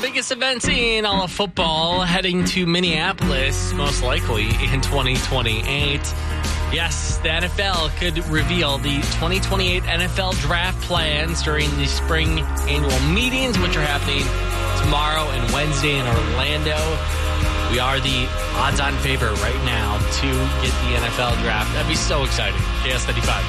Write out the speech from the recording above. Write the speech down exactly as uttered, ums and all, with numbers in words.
biggest events in all of football heading to Minneapolis, most likely in twenty twenty-eight. Yes, the N F L could reveal the twenty twenty-eight N F L draft plans during the spring annual meetings, which are happening tomorrow and Wednesday in Orlando. We are the odds-on favorite right now to get the N F L draft. That'd be so exciting. K S ninety-five.